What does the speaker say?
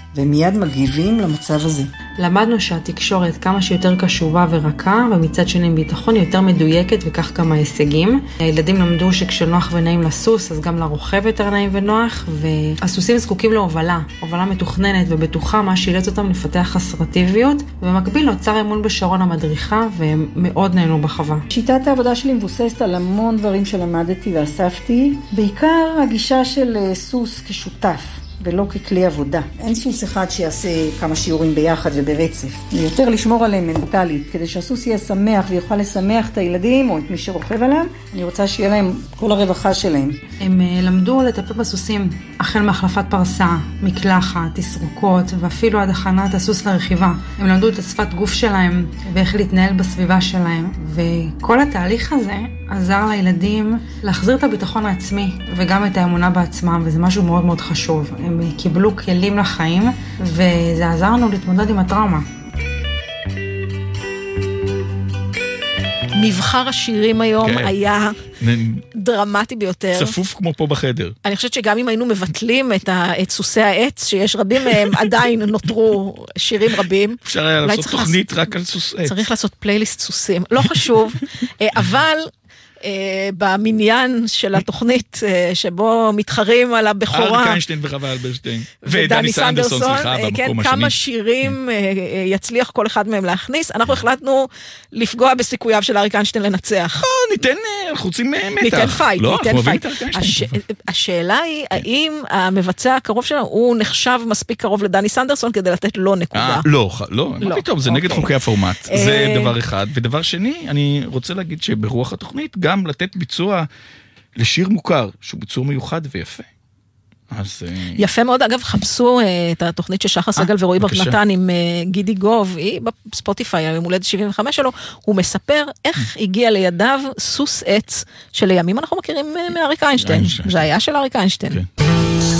ומיד מגיבים למצב הזה. למדנו שהתקשורת כמה שיותר קשובה ורכה, ומצד שני ביטחון יותר מדויקת, וכך גם ההישגים. הילדים למדו שכשנוח ונעים לסוס, אז גם לרוכב יותר נעים ונוח, והסוסים זקוקים להובלה, הובלה מתוכננת ובטוחה, מה שאילץ אותם לפתח אסרטיביות, ובמקביל נוצר אמון בשרון המדריכה, והם מאוד נהנו בחווה. שיטת העבודה שלי מבוססת על המון דברים שלמדתי ואספתי, בעיקר הגישה של סוס כשותף. ולא ככלי עבודה. אין סוס אחד שיעשה כמה שיעורים ביחד וברצף. יותר לשמור עליהם מנטלית, כדי שהסוס יהיה שמח ויוכל לשמח את הילדים או את מי שרוכב עליו. אני רוצה שיהיה להם כל הרווחה שלהם. הם למדו לטפל בסוסים, החל מהחלפת פרסה, מקלחת, תסרוקות, ואפילו עד הכנת הסוס לרכיבה. הם למדו את השפת גוף שלהם ואיך להתנהל בסביבה שלהם. וכל התהליך הזה עזר לילדים להחזיר את הביטחון העצמי וגם את האמונה בעצמם, וזה משהו מאוד מאוד חשוב. הם קיבלו כלים לחיים, וזה עזר לנו להתמודד עם הטראומה. מבחר השירים היום היה דרמטי ביותר. צפוף כמו פה בחדר. אני חושבת שגם אם היינו מבטלים את סוסי העץ, שיש רבים מהם, עדיין נותרו שירים רבים. אפשר היה לעשות תוכנית רק על סוס עץ. צריך לעשות פלייליסט סוסים. לא חשוב, אבל במניין של התוכנית שבו מתחרים על הבכורה. אריק איינשטיין וחווה אלברשטיין. ודני סנדרסון, סליחה, במקום השני. כמה שירים יצליח כל אחד מהם להכניס. אנחנו החלטנו לפגוע בסיכוייו של אריק איינשטיין לנצח. ניתן חוצים מתח. ניתן פייט, לא, ניתן פייט. השאלה היא, האם המבצע הקרוב שלנו, הוא נחשב מספיק קרוב לדני סנדרסון כדי לתת לו נקודה? לא, מה פתאום, זה נגד חוקי הפורמט. זה דבר אחד. ודבר שני, אני רוצה להגיד שברוח התוכנית, גם לתת ביצוע לשיר מוכר, שהוא ביצוע מיוחד ויפה. אז יפה מאוד. אגב, חפשו את התוכנית ששחר סגל ורועי בר-נתן עם גידי גוב, היא בספוטיפיי, היום הולדת 75 שלו, הוא מספר איך הגיע לידיו סוס עץ, שלימים אנחנו מכירים מאריק איינשטיין. זה היה של אריק איינשטיין.